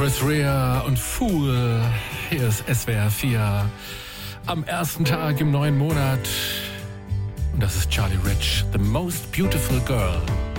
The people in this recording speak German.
Chris Rea und Fool. Hier ist SWR 4 am ersten Tag im neuen Monat. Und das ist Charlie Rich, The Most Beautiful Girl.